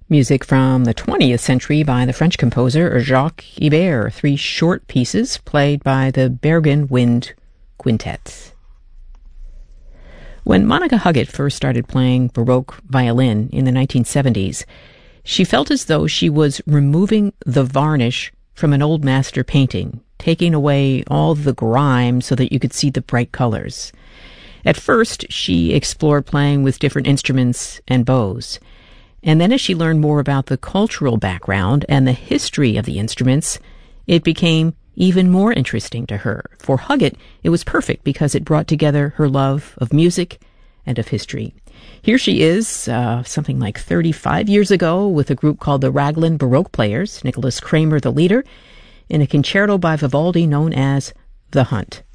Music from the 20th century by the French composer Jacques Ibert, 3 short pieces played by the Bergen Wind Quintet. When Monica Huggett first started playing Baroque violin in the 1970s, she felt as though she was removing the varnish from an old master painting, taking away all the grime so that you could see the bright colors. At first, she explored playing with different instruments and bows. And then as she learned more about the cultural background and the history of the instruments, it became even more interesting to her. For Huggett, it was perfect because it brought together her love of music and of history. Here she is, something like 35 years ago, with a group called the Raglan Baroque Players, Nicholas Kramer the leader, in a concerto by Vivaldi known as The Hunt.